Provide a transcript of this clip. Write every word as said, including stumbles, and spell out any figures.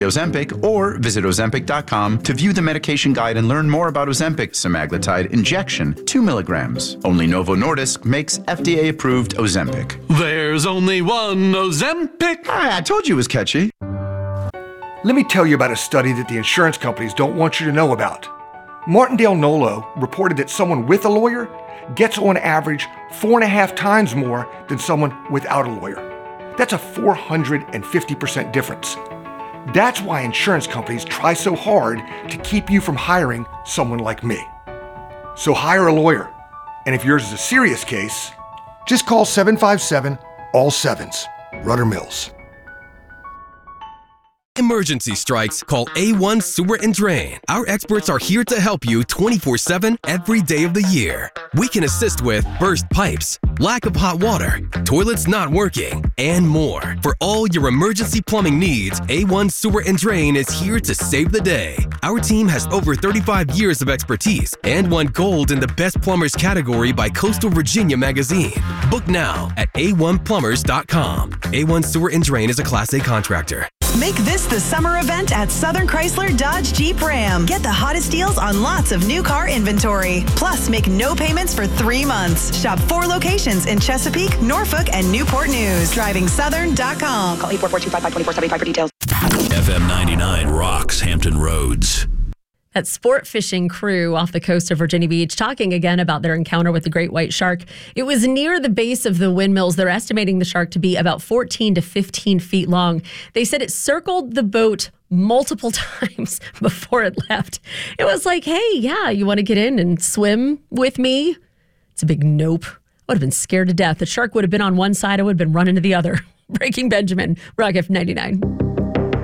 Ozempic, or visit Ozempic dot com to view the medication guide and learn more about Ozempic semaglutide injection, two milligrams. Only Novo Nordisk makes F D A-approved Ozempic. There's only one Ozempic. Ah, I told you it was catchy. Let me tell you about a study that the insurance companies don't want you to know about. Martindale Nolo reported that someone with a lawyer gets on average four and a half times more than someone without a lawyer. That's a four hundred fifty percent difference. That's why insurance companies try so hard to keep you from hiring someone like me. So hire a lawyer. And if yours is a serious case, just call seven five seven, all sevens. Rudder Mills. Emergency strikes, call A one Sewer and Drain. Our experts are here to help you twenty-four seven every day of the year. We can assist with burst pipes, lack of hot water, toilets not working, and more. For all your emergency plumbing needs, A one Sewer and Drain is here to save the day. Our team has over thirty-five years of expertise and won gold in the Best Plumbers category by Coastal Virginia magazine. Book now at A one plumbers dot com. A one Sewer and Drain is a Class A contractor. Make this the summer event at Southern Chrysler Dodge Jeep Ram. Get the hottest deals on lots of new car inventory. Plus, make no payments for three months. Shop four locations in Chesapeake, Norfolk, and Newport News. Driving Southern dot com. Call eight four four, two five five, two four seven five for details. F M ninety-nine rocks Hampton Roads. That sport fishing crew off the coast of Virginia Beach talking again about their encounter with the great white shark. It was near the base of the windmills. They're estimating the shark to be about fourteen to fifteen feet long. They said it circled the boat multiple times before it left. It was like, hey, yeah, you want to get in and swim with me? It's a big nope. I would have been scared to death. The shark would have been on one side. I would have been running to the other. Breaking Benjamin, Rock F ninety-nine.